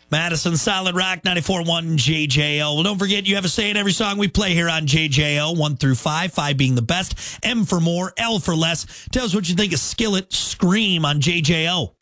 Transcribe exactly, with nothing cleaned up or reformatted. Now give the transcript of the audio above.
Madison Solid Rock ninety-four point one J J O. Well, don't forget, you have a say in every song we play here on J J O, one through five, five being the best, M for more, L for less. Tell us what you think of Skillet Scream on J J O.